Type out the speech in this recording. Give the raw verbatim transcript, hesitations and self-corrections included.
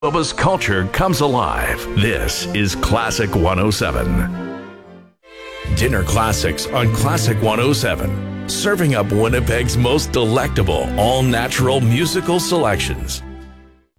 Manitoba's culture comes alive. This is Classic one oh seven. Dinner Classics on Classic one oh seven. Serving up Winnipeg's most delectable, all-natural musical selections.